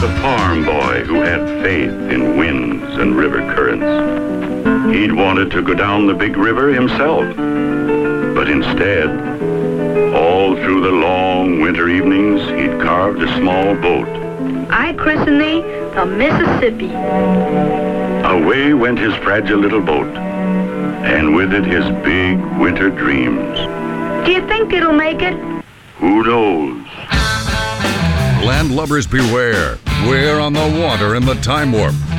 the farm boy who had faith in winds and river currents. He'd wanted to go down the big river himself, but instead, all through the long winter evenings, he'd carved a small boat. I christen thee the Mississippi. Away went his fragile little boat, and with it his big winter dreams. Do you think it'll make it? Who knows? Landlubbers beware. We're on the water in the Time Warp.